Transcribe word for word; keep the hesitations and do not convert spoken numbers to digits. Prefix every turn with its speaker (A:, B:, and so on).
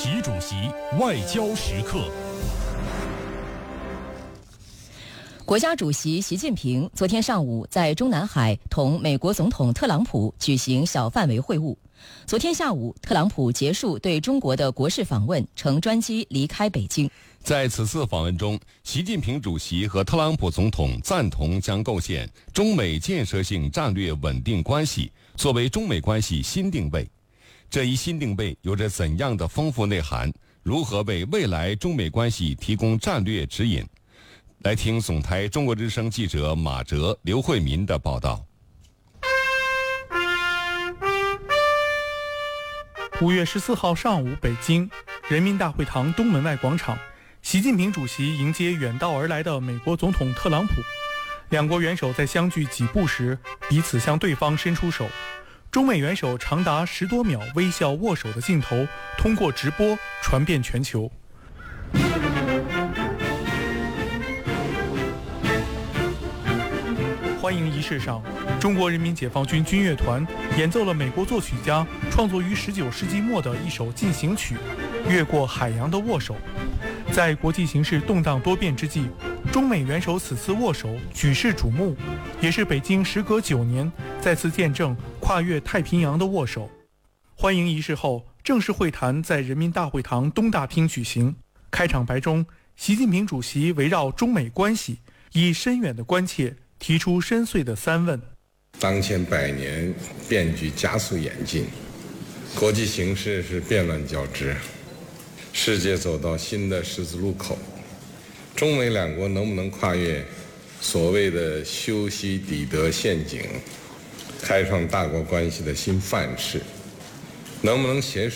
A: 习主席外交时刻。
B: 国家主席习近平昨天上午在中南海同美国总统特朗普举行小范围会晤。昨天下午，特朗普结束对中国的国事访问，乘专机离开北京。
C: 在此次访问中，习近平主席和特朗普总统赞同将构建中美建设性战略稳定关系作为中美关系新定位。这一新定位有着怎样的丰富内涵？如何为未来中美关系提供战略指引？来听总台中国之声记者马哲、刘慧民的报道。
D: 五月十四号上午，北京人民大会堂东门外广场，习近平主席迎接远道而来的美国总统特朗普。两国元首在相距几步时，彼此向对方伸出手。中美元首长达十多秒微笑握手的镜头，通过直播传遍全球。欢迎仪式上，中国人民解放军军乐团演奏了美国作曲家创作于十九世纪末的一首进行曲《越过海洋的握手》。在国际形势动荡多变之际，中美元首此次握手举世瞩目，也是北京时隔九年再次见证跨越太平洋的握手。欢迎仪式后，正式会谈在人民大会堂东大厅举行。开场白中，习近平主席围绕中美关系，以深远的关切提出深邃的三问。
E: 当前百年变局加速演进，国际形势是变乱交织，世界走到新的十字路口，中美两国能不能跨越所谓的修昔底德陷阱，开创大国关系的新范式？能不能携手